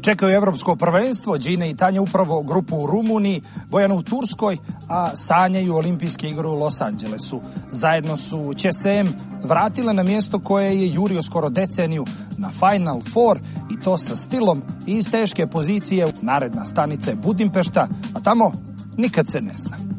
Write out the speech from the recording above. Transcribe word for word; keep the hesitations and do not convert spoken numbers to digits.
Čekaju evropsko prvenstvo, Đine i Tanja upravo grupu u Rumuniji, Bojana u Turskoj, a sanjaju olimpijske igre u Los Angelesu. Zajedno su Će Se Em vratile na mjesto koje je jurio skoro deceniju na Final Four i to sa stilom i iz teške pozicije. Naredna stanica je Budimpešta, a tamo nikad se ne zna.